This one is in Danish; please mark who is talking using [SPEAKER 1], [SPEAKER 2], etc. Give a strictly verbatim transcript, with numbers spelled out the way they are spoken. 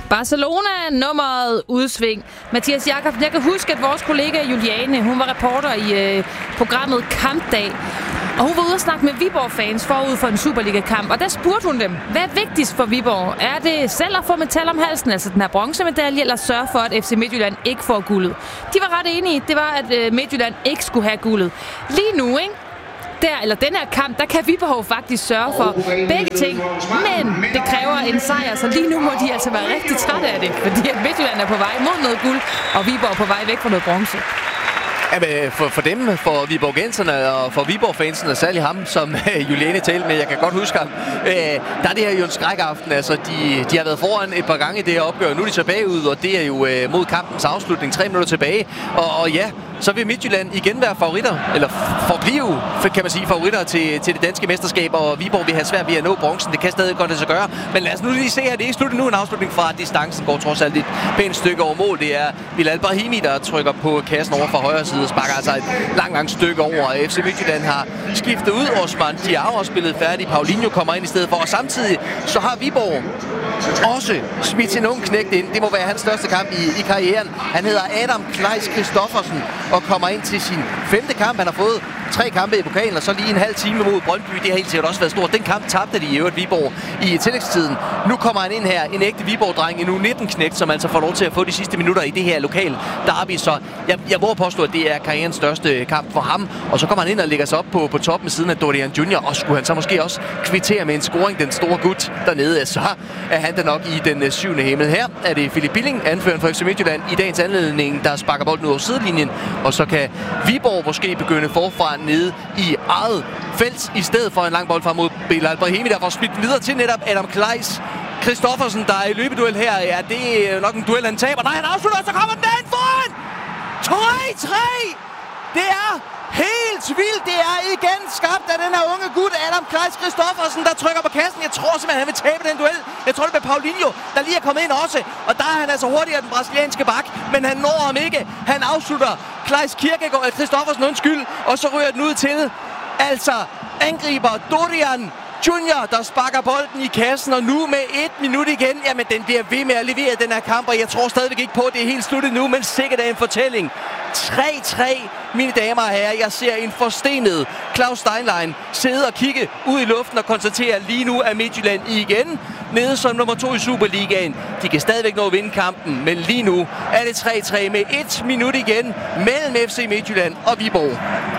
[SPEAKER 1] Barcelona, nummeret udsving. Mathias Jakobsen, jeg kan huske, at vores kollega Juliane, hun var reporter i øh, programmet Kampdag. Og hun var ude og snakke med Viborg-fans forud for en Superliga-kamp. Og der spurgte hun dem, hvad er vigtigst for Viborg? Er det selv at få metal om halsen, altså den her bronzemedalje, eller sørge for, at F C Midtjylland ikke får guldet? De var ret enige. Det var, at øh, Midtjylland ikke skulle have guldet. Lige nu, ikke? Der, eller den her kamp, der kan Viborg faktisk sørge for begge ting. Men det kræver en sejr, så lige nu må de altså være rigtig trætte af det. Fordi at Midtjylland er på vej mod noget guld, og Viborg er på vej væk fra noget bronze.
[SPEAKER 2] Ja, for, for dem, for Viborgenserne og for Viborg-fansene, særlig ham, som uh, Juliane talte med, jeg kan godt huske ham, uh, der er det her jo en skrækaften. Altså, de, de har været foran et par gange i det her opgør, nu er de tilbage ud, og det er jo uh, mod kampens afslutning, tre minutter tilbage. Og, og ja, så vil Midtjylland igen være favoritter, eller forblive, kan man sige, favoritter til, til det danske mesterskab, og Viborg vil have svært ved at nå bronzen. Det kan stadig godt lade sig gøre, men lad os nu lige se, at det ikke slutter nu en afslutning fra distancen, går trods alt et pænt stykke over mål. Det er Bilal Brahimi, der trykker på kassen over fra højre side, sparker altså et langt, langt stykke over. F C Midtjylland har skiftet ud, Osman Diarra spillet færdig, Paulinho kommer ind i stedet for, og samtidig så har Viborg også smidt sin unge knægt ind. Det må være hans største kamp i, i karrieren. Han hedder Adam Kleis Christoffersen og kommer ind til sin femte kamp. Han har fået tre kampe i pokalen, og så lige en halv time mod Brøndby. Det har helt sikkert også været stort. Den kamp tabte de i øvrigt Viborg i tillægstiden. Nu kommer han ind her, en ægte Viborg-dreng, en U nitten-knægt, som altså får lov til at få de sidste minutter i det her lokale derby. Så jeg, jeg våger påstå, at det er karrierens største kamp for ham. Og så kommer han ind og lægger sig op på, på toppen siden af Dorian Junior Og skulle han så måske også kvittere med en scoring, den store gut dernede, så er han da nok i den syvende himmel. Her er det Philip Billing, anføreren for F C Midtjylland, i dagens anledning, der sparker bolden ud over sidelinjen. Og så kan Viborg måske begynde forfra nede i eget felt, i stedet for en lang bold frem mod Bilal Brahimi, der får smidt videre til netop Adam Kleis Christoffersen, der er i løbeduel her. Ja, det er nok en duel, han taber. Nej, han afslutter, så kommer den derhen foran! tre tre! Det er helt vildt. Det er igen skabt af den her unge gut, Adam Kleis Christoffersen, der trykker på kassen. Jeg tror simpelthen, han vil tabe den duel. Jeg tror, det bliver Paulinho, der lige er kommet ind også. Og der er han altså hurtigere, den brasilianske bak. Men han når ham ikke. Han afslutter Kleis Kirkegaard, Christoffersen undskyld. Og så ryger den ud til, altså, angriber Dorian Junior, der sparker bolden i kassen, og nu med et minut igen, jamen den bliver ved med at levere den her kamp, og jeg tror stadigvæk ikke på, at det er helt sluttet nu, men sikkert er en fortælling. tre tre, mine damer og herrer, jeg ser en forstenet Claus Steinlein sidde og kigge ud i luften og konstatere, lige nu er Midtjylland igen nede som nummer to i Superligaen. De kan stadigvæk nå at vinde kampen, men lige nu er det tre tre med et minut igen mellem F C Midtjylland og Viborg.